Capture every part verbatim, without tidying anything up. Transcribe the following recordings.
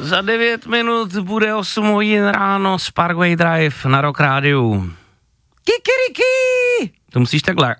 Za devět minut bude osm hodin ráno z Parkway Drive na Rock Rádiu. Kikiriki! To musíš takhle.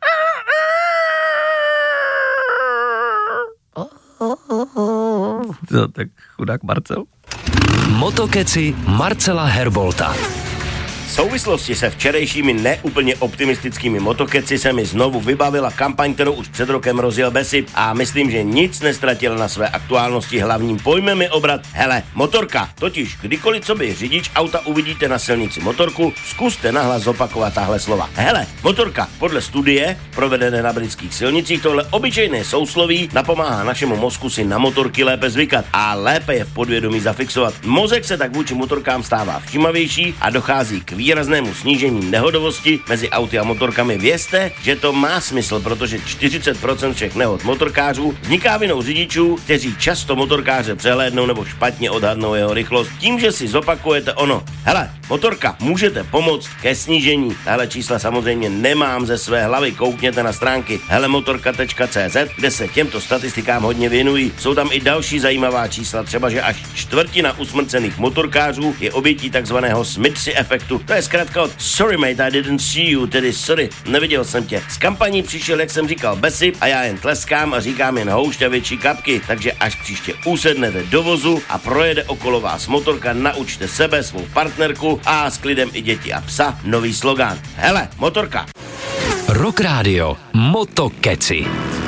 No, tak chudák Marcel. Motokeci Marcela Herbolta. V souvislosti se včerejšími neúplně optimistickými motokeci se mi znovu vybavila kampaň, kterou už před rokem rozjel Besip a myslím, že nic nestratil na své aktuálnosti. Hlavním pojmem je obrat hele, motorka. Totiž kdykoliv co by řidič auta uvidíte na silnici motorku, zkuste nahlas zopakovat tahle slova. Hele, motorka. Podle studie provedené na britských silnicích tohle obyčejné sousloví napomáhá našemu mozku si na motorky lépe zvykat a lépe je v podvědomí zafixovat. Mozek se tak vůči motorkám stává všímavější a dochází k výraznému snížení nehodovosti mezi auty a motorkami. Vězte, že to má smysl, protože čtyřicet procent všech nehod motorkářů vzniká vinou řidičů, kteří často motorkáře přehlédnou nebo špatně odhadnou jeho rychlost tím, že si zopakujete ono. Hele, motorka, můžete pomoct ke snížení. Tahle čísla samozřejmě nemám ze své hlavy. Koukněte na stránky helemotorka tečka cé zet, kde se těmto statistikám hodně věnují. Jsou tam i další zajímavá čísla, třeba že až čtvrtina usmrcených motorkářů je obětí takzvaného Smithsy efektu. To je zkrátka od sorry mate, I didn't see you, tedy sorry, neviděl jsem tě. Z kampaní přišel, jak jsem říkal, Besip a já jen tleskám a říkám jen houšť a větší kapky, takže až příště usednete do vozu a projede okolo vás motorka, naučte sebe, svou partnerku a s klidem i děti a psa nový slogán. Hele, motorka. Rock Radio Motokeci.